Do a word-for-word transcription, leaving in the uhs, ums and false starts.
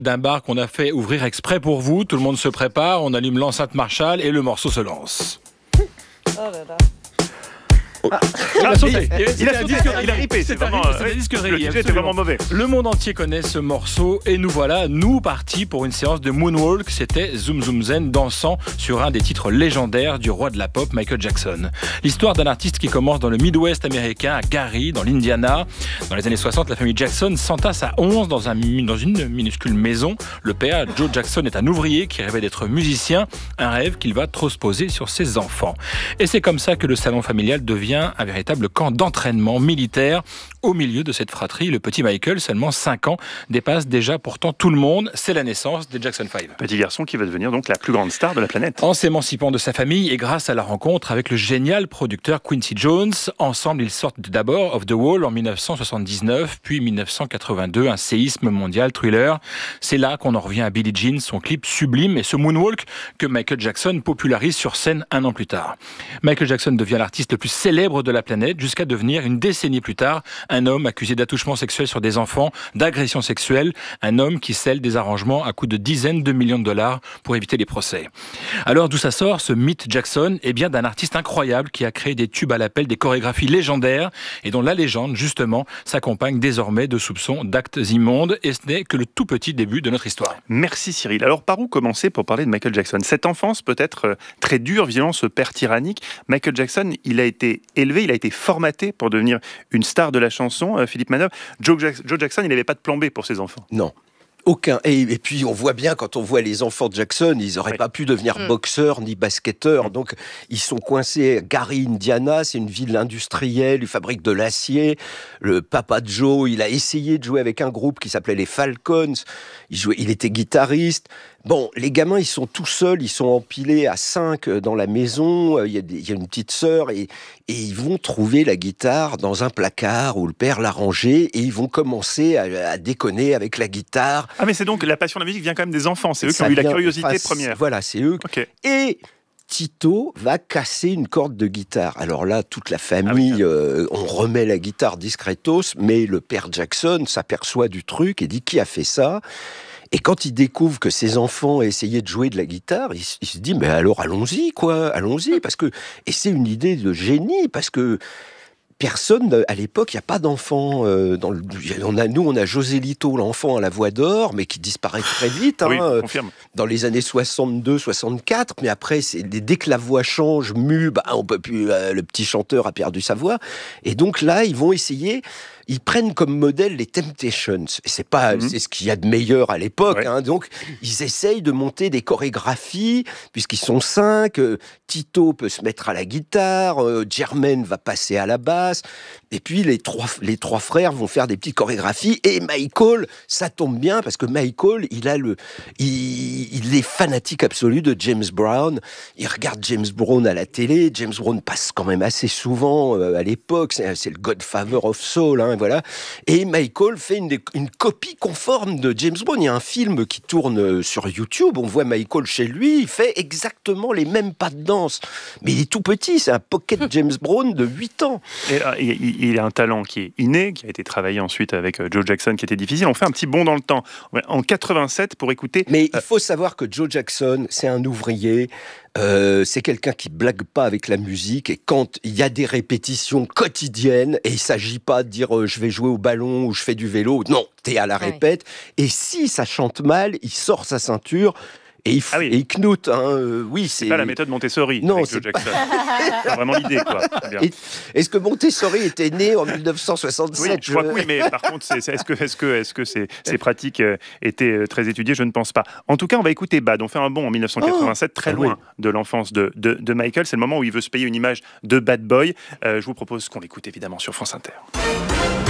d'un bar qu'on a fait ouvrir exprès pour vous. Tout le monde se prépare, on allume l'enceinte Marshall et le morceau se lance. Oh là là. Ah, il a sauté. Il a sauté, il a ripé. C'est vraiment, c'est un disque rayé. Le D J était vraiment mauvais. Le monde entier connaît ce morceau et nous voilà, nous partis pour une séance de moonwalk. C'était Zoom Zoom Zen dansant sur un des titres légendaires du roi de la pop, Michael Jackson. L'histoire d'un artiste qui commence dans le Midwest américain, à Gary, dans l'Indiana. Dans les années soixante, la famille Jackson s'entasse à onze dans, un, dans une minuscule maison. Le père, Joe Jackson, est un ouvrier qui rêvait d'être musicien, un rêve qu'il va transposer sur ses enfants. Et c'est comme ça que le salon familial devient un véritable camp d'entraînement militaire. Au milieu de cette fratrie, le petit Michael, seulement cinq ans, dépasse déjà pourtant tout le monde. C'est la naissance des Jackson cinq. Petit garçon qui va devenir donc la plus grande star de la planète. En s'émancipant de sa famille et grâce à la rencontre avec le génial producteur Quincy Jones, ensemble ils sortent d'abord Off the Wall en dix-neuf cent soixante-dix-neuf, puis dix-neuf cent quatre-vingt-deux, un séisme mondial thriller. C'est là qu'on en revient à Billie Jean, son clip sublime et ce moonwalk que Michael Jackson popularise sur scène un an plus tard. Michael Jackson devient l'artiste le plus célèbre de la planète jusqu'à devenir une décennie plus tard un homme accusé d'attouchement sexuel sur des enfants, d'agression sexuelle, un homme qui scelle des arrangements à coût de dizaines de millions de dollars pour éviter les procès. Alors d'où ça sort ce mythe Jackson? Eh bien d'un artiste incroyable qui a créé des tubes à l'appel, des chorégraphies légendaires et dont la légende justement s'accompagne désormais de soupçons d'actes immondes et ce n'est que le tout petit début de notre histoire. Merci Cyril. Alors par où commencer pour parler de Michael Jackson? Cette enfance peut être très dure, violent, ce père tyrannique. Michael Jackson, il a été élevé, il a été formaté pour devenir une star de la chanson. Euh, Philippe Manœuvre, Joe, Jack- Joe Jackson, il n'avait pas de plan B pour ses enfants. Non. Aucun. Et, et puis, on voit bien, quand on voit les enfants de Jackson, ils n'auraient Oui. pas pu devenir Mm. boxeurs ni basketteurs. Donc, ils sont coincés à Gary, Indiana. C'est une ville industrielle. Ils fabriquent de l'acier. Le papa de Joe, il a essayé de jouer avec un groupe qui s'appelait les Falcons. Il, jouait, il était guitariste. Bon, les gamins, ils sont tout seuls. Ils sont empilés à cinq dans la maison. Il y a, des, il y a une petite sœur. Et, et ils vont trouver la guitare dans un placard où le père l'a rangée. Et ils vont commencer à, à déconner avec la guitare. Ah mais c'est donc la passion de la musique vient quand même des enfants, c'est eux qui Ça ont eu la vient- curiosité enfin, première. Voilà, c'est eux. Ok. Et Tito va casser une corde de guitare. Alors là, toute la famille, Ah oui, euh, on remet la guitare discretos, mais le père Jackson s'aperçoit du truc et dit qui a fait ça. Et quand il découvre que ses enfants essayaient de jouer de la guitare, il, il se dit mais alors allons-y quoi, allons-y parce que et c'est une idée de génie parce que personne, à l'époque, il n'y a pas d'enfant. Euh, dans le, on a, nous, on a José Lito, l'enfant à la voix d'or, mais qui disparaît très vite. Hein, Oui, euh, je confirme. dans les années soixante-deux soixante-quatre, mais après, c'est, dès que la voix change, mue, bah, on peut plus, euh, le petit chanteur a perdu sa voix. Et donc là, ils vont essayer, ils prennent comme modèle les Temptations. Et c'est pas, Mhm. c'est ce qu'il y a de meilleur à l'époque. Ouais. Hein, donc, ils essayent de monter des chorégraphies, puisqu'ils sont cinq. euh, Tito peut se mettre à la guitare, euh, Jermaine va passer à la basse, et puis les trois, les trois frères vont faire des petites chorégraphies, et Michael, ça tombe bien, parce que Michael, il a le, il, il est fanatique absolu de James Brown, il regarde James Brown à la télé, James Brown passe quand même assez souvent euh, à l'époque, c'est, c'est le Godfather of Soul, hein, voilà, et Michael fait une, une copie conforme de James Brown, il y a un film qui tourne sur YouTube, on voit Michael chez lui, il fait exactement les mêmes pas de danse, mais il est tout petit, c'est un pocket James Brown de huit ans. Et, euh, il, il a un talent qui est inné, qui a été travaillé ensuite avec euh, Joe Jackson, qui était difficile. On fait un petit bond dans le temps. En quatre-vingt-sept, pour écouter... Mais euh, il faut savoir que Joe Jackson, c'est un ouvrier, euh, c'est quelqu'un qui blague pas avec la musique, et quand il y a des répétitions quotidiennes, et il s'agit pas de dire euh, je vais jouer au ballon ou je fais du vélo, non, t'es à la Ouais. répète, et si ça chante mal, il sort sa ceinture, et il, f- Ah oui. et il knoute, hein, euh, oui, c'est... c'est pas la méthode Montessori Non, avec c'est Joe Jackson. C'est vraiment l'idée, quoi. C'est bien. Et- Est-ce que Montessori était né en dix-neuf cent soixante-sept? Oui, je crois que oui, mais par contre, c'est, c'est- est-ce que, est-ce que, est-ce que ces, ces pratiques euh, étaient euh, très étudiées? Je ne pense pas. En tout cas, on va écouter Bad. On fait un bond en dix-neuf cent quatre-vingt-sept, très ah oui. loin de l'enfance de, de, de Michael. C'est le moment où il veut se payer une image de bad boy. Euh, je vous propose qu'on l'écoute évidemment sur France Inter.